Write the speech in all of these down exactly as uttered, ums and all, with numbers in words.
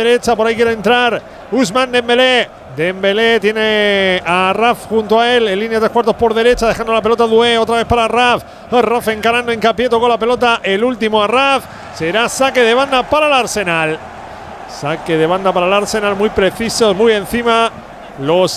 derecha, por ahí quiere entrar Ousmane Dembélé. Dembélé tiene a Raf junto a él en línea de tres cuartos por derecha, dejando la pelota a Doué, otra vez para Raf. Raf encarando Hincapié, tocó la pelota, el último a Raf. Será saque de banda para el Arsenal. Saque de banda para el Arsenal, muy precisos, muy encima los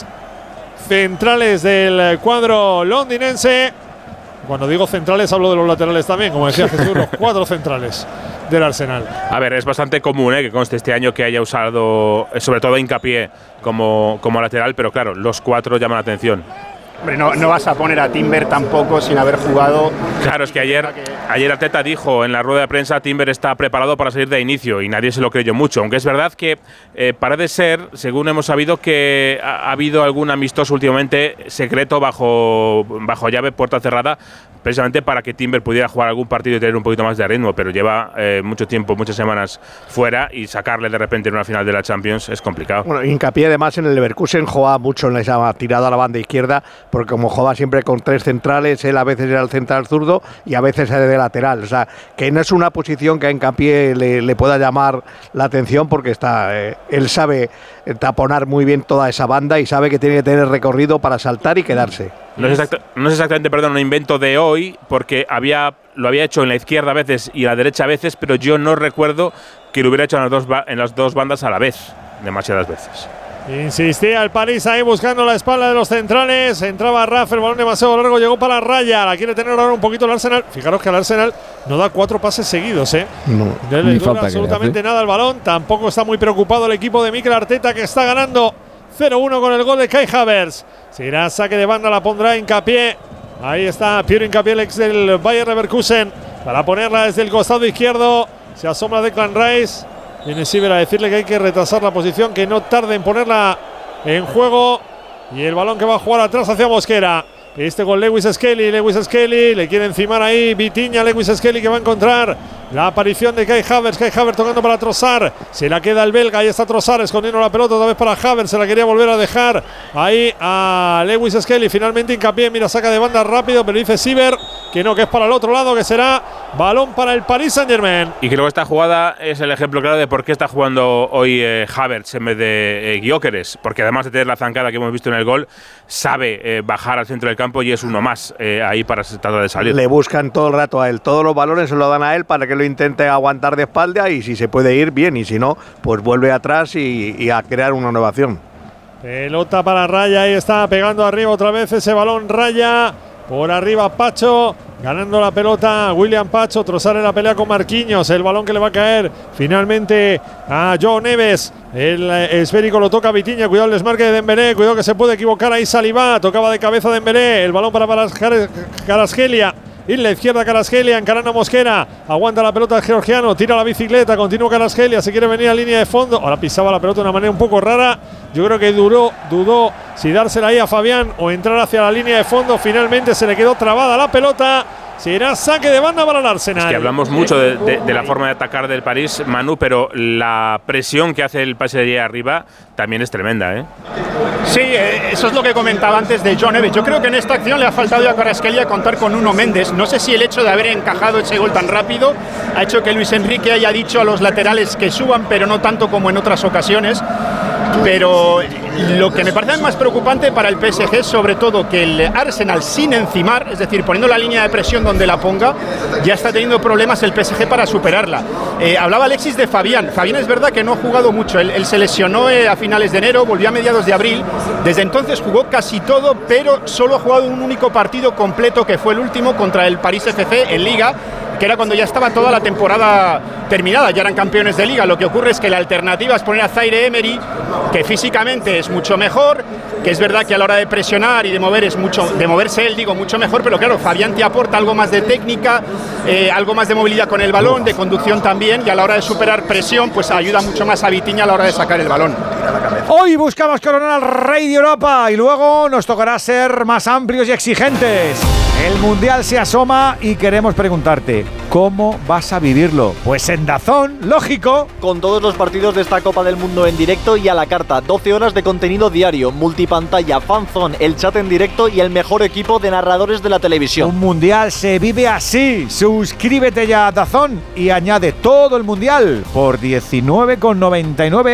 centrales del cuadro londinense. Cuando digo centrales hablo de los laterales también, como decía Jesús, los cuatro centrales del Arsenal. A ver, es bastante común ¿eh? que conste este año que haya usado, sobre todo Hincapié, como, como lateral, pero claro, los cuatro llaman la atención. Hombre, no, no vas a poner a Timber tampoco sin haber jugado. Claro, es que ayer, ayer Arteta dijo en la rueda de prensa Timber está preparado para salir de inicio y nadie se lo creyó mucho. Aunque es verdad que eh, parece ser, según hemos sabido, que ha, ha habido algún amistoso últimamente secreto bajo, bajo llave, puerta cerrada, precisamente para que Timber pudiera jugar algún partido y tener un poquito más de ritmo, pero lleva eh, mucho tiempo, muchas semanas fuera y sacarle de repente en una final de la Champions es complicado. Bueno, Hincapié además en el Leverkusen jugaba mucho en esa tirada a la banda izquierda, porque como jugaba siempre con tres centrales, él a veces era el central zurdo y a veces era de lateral, o sea, que no es una posición que a Hincapié le, le pueda llamar la atención, porque está, eh, él sabe taponar muy bien toda esa banda y sabe que tiene que tener recorrido para saltar y quedarse. No es, exacta, no es exactamente, perdón, un invento de hoy, porque había, lo había hecho en la izquierda a veces y la derecha a veces, pero yo no recuerdo que lo hubiera hecho en las dos, en las dos bandas a la vez, demasiadas veces. Insistía el París ahí buscando la espalda de los centrales. Entraba Rafa, el balón demasiado largo, llegó para la raya. La quiere tener ahora un poquito el Arsenal. Fijaros que el Arsenal no da cuatro pases seguidos, ¿eh? No, no le dura absolutamente nada al balón. Tampoco está muy preocupado el equipo de Mikel Arteta, que está ganando cero uno con el gol de Kai Havertz. Será saque de banda, la pondrá Hincapié. Ahí está Piero Hincapié, el ex del Bayer Leverkusen, para ponerla desde el costado izquierdo. Se asoma Declan Rice. Viene Siever a decirle que hay que retrasar la posición, que no tarde en ponerla en juego. Y el balón que va a jugar atrás hacia Mosquera. Este con Lewis Skelly, Lewis Skelly, le quiere encimar ahí Vitinha, Lewis Skelly, que va a encontrar la aparición de Kai Havertz, Kai Havertz tocando para Trossard, se la queda el belga, ahí está Trossard escondiendo la pelota otra vez para Havertz, se la quería volver a dejar ahí a Lewis Skelly, finalmente Hincapié, mira, saca de banda rápido, pero dice Siever que no, que es para el otro lado, que será balón para el Paris Saint-Germain. Y creo que esta jugada es el ejemplo claro de por qué está jugando hoy eh, Havertz en vez de eh, Gyökeres, porque además de tener la zancada que hemos visto en el gol, sabe eh, bajar al centro del campo y es uno más eh, ahí para tratar de salir. Le buscan todo el rato a él, todos los balones se lo dan a él para que lo intente aguantar de espalda y si se puede ir, bien, y si no, pues vuelve atrás y, y a crear una innovación. Pelota para Raya, ahí está pegando arriba otra vez ese balón Raya. Por arriba Pacho, ganando la pelota William Pacho, Trossard en la pelea con Marquinhos, el balón que le va a caer finalmente a Joao Neves, el esférico lo toca Vitinha, cuidado el desmarque de Dembélé, cuidado que se puede equivocar ahí Saliba, tocaba de cabeza Dembélé, el balón para Kvaratskhelia. Y en la izquierda Kvaratskhelia, encarando a Mosquera, aguanta la pelota el georgiano, tira la bicicleta, continúa Kvaratskhelia, se quiere venir a línea de fondo, ahora pisaba la pelota de una manera un poco rara, yo creo que duró, dudó si dársela ahí a Fabián o entrar hacia la línea de fondo, finalmente se le quedó trabada la pelota. Será saque de banda para el Arsenal. Es que hablamos mucho de, de, de la forma de atacar del París, Manu, pero la presión que hace el pase de allí arriba también es tremenda, ¿eh? Sí, eso es lo que comentaba antes de Joao Neves. Yo creo que en esta acción le ha faltado a Kvaratskhelia contar con Nuno Méndez. No sé si el hecho de haber encajado ese gol tan rápido ha hecho que Luis Enrique haya dicho a los laterales que suban, pero no tanto como en otras ocasiones. Pero lo que me parece más preocupante para el P S G es sobre todo que el Arsenal sin encimar, es decir, poniendo la línea de presión donde la ponga, ya está teniendo problemas el P S G para superarla. Eh, hablaba Alexis de Fabián. Fabián es verdad que no ha jugado mucho, él, él se lesionó eh, a finales de enero, volvió a mediados de abril, desde entonces jugó casi todo, pero solo ha jugado un único partido completo que fue el último contra el París F C en Liga, que era cuando ya estaba toda la temporada terminada, ya eran campeones de Liga. Lo que ocurre es que la alternativa es poner a Zaire Emery, que físicamente es mucho mejor, que es verdad que a la hora de presionar y de mover es mucho, de moverse él, digo, mucho mejor, pero claro, Fabián te aporta algo más de técnica, eh, algo más de movilidad con el balón, de conducción también, y a la hora de superar presión, pues ayuda mucho más a Vitinha a la hora de sacar el balón. Hoy buscamos coronar al Rey de Europa y luego nos tocará ser más amplios y exigentes. El Mundial se asoma y queremos preguntarte, ¿cómo vas a vivirlo? Pues en DAZN, lógico. Con todos los partidos de esta Copa del Mundo en directo y a la carta, doce horas de contenido diario, multipantalla, fanzone, el chat en directo y el mejor equipo de narradores de la televisión. Un Mundial se vive así. Suscríbete ya a DAZN y añade todo el Mundial por diecinueve con noventa y nueve.